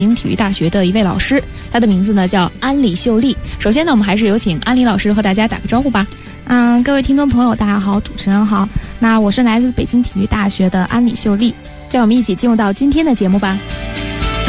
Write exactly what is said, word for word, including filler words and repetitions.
京体育大学的一位老师，他的名字呢叫安里秀丽。首先呢，我们还是有请安里老师和大家打个招呼吧。 嗯，各位听众朋友，大家好，主持人好。那我是来自北京体育大学的安里秀丽， 让我们一起进入到今天的节目吧。